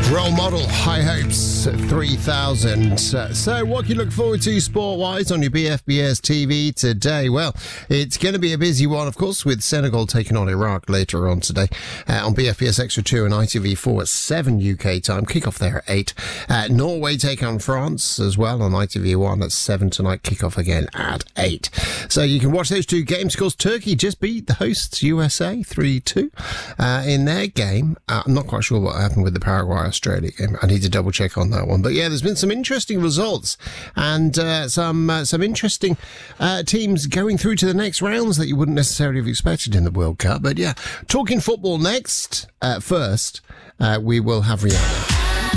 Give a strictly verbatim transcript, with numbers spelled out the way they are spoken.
Role model, High Hopes three thousand. Uh, so, what can you look forward to sport-wise on your B F B S T V today? Well, it's going to be a busy one, of course, with Senegal taking on Iraq later on today uh, on B F B S Extra two and I T V four at seven U K time. Kick-off there at eight. Uh, Norway take on France as well on I T V one at seven tonight. Kick-off again at eight. So, you can watch those two games. Of course, Turkey just beat the hosts U S A three two uh, in their game. Uh, I'm not quite sure what happened with the Paraguay Australia game. I need to double check on that one. But yeah, there's been some interesting results and uh, some uh, some interesting uh, teams going through to the next rounds that you wouldn't necessarily have expected in the World Cup. But yeah, talking football next. Uh, first, uh, we will have Rihanna.